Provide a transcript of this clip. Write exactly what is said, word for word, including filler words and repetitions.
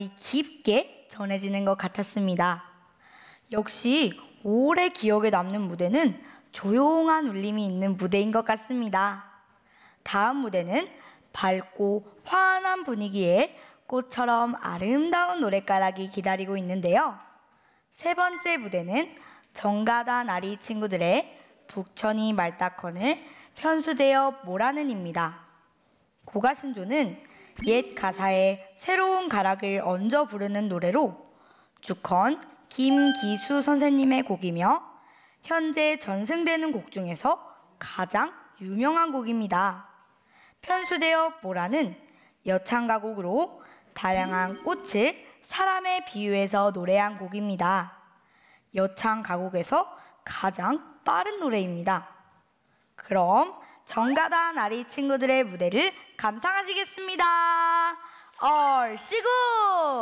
깊게 전해지는 것 같았습니다. 역시 오래 기억에 남는 무대는 조용한 울림이 있는 무대인 것 같습니다. 다음 무대는 밝고 환한 분위기에 꽃처럼 아름다운 노랫가락이 기다리고 있는데요. 세 번째 무대는 정가다 나리 친구들의 북천이 말다컨을 편수되어 모라는입니다. 고가신조는 옛 가사에 새로운 가락을 얹어 부르는 노래로 주컨 김기수 선생님의 곡이며 현재 전승되는 곡 중에서 가장 유명한 곡입니다. 편수되어 모라는 여창가곡으로 다양한 꽃을 사람에 비유해서 노래한 곡입니다. 여창가곡에서 가장 빠른 노래입니다. 그럼 정가다 나리 친구들의 무대를 감상하시겠습니다. 얼씨구!